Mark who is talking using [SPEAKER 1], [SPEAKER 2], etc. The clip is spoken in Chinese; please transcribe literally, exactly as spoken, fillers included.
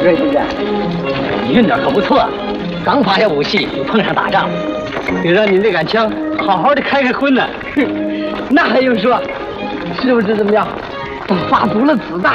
[SPEAKER 1] 说，现在
[SPEAKER 2] 你运点可不错，刚发下武器就碰上打仗，
[SPEAKER 1] 得让你那杆枪好好的开开荤呢。哼，那还用说？是不是怎么样？发足了子弹，